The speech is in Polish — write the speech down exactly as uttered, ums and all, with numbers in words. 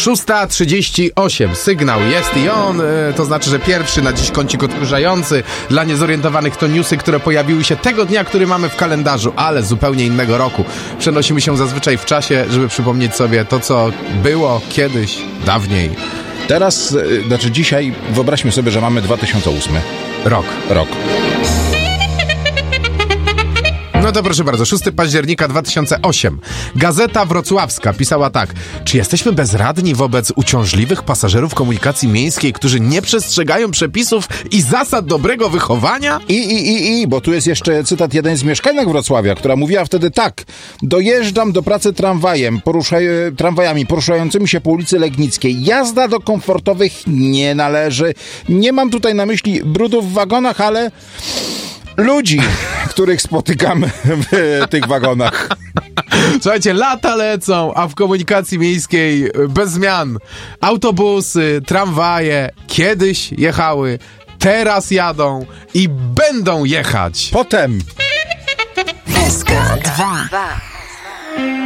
szósta trzydzieści osiem. Sygnał jest i on, to znaczy, że pierwszy na dziś kącik odkurzający. Dla niezorientowanych to newsy, które pojawiły się tego dnia, który mamy w kalendarzu, ale z zupełnie innego roku. Przenosimy się zazwyczaj w czasie, żeby przypomnieć sobie to, co było kiedyś, dawniej. Teraz, znaczy dzisiaj, wyobraźmy sobie, że mamy dwa tysiące ósmy Rok. Rok. No to proszę bardzo, szóstego października dwa tysiące ósmego. Gazeta Wrocławska pisała tak. Czy jesteśmy bezradni wobec uciążliwych pasażerów komunikacji miejskiej, którzy nie przestrzegają przepisów i zasad dobrego wychowania? I, i, i, i, bo tu jest jeszcze cytat jeden z mieszkanek Wrocławia, która mówiła wtedy tak. Dojeżdżam do pracy tramwajem, poruszaj, tramwajami poruszającymi się po ulicy Legnickiej. Jazda do komfortowych nie należy. Nie mam tutaj na myśli brudów w wagonach, ale ludzi, których spotykamy w tych wagonach. Słuchajcie, lata lecą, a w komunikacji miejskiej bez zmian. Autobusy, tramwaje kiedyś jechały, teraz jadą i będą jechać. Potem S K dwa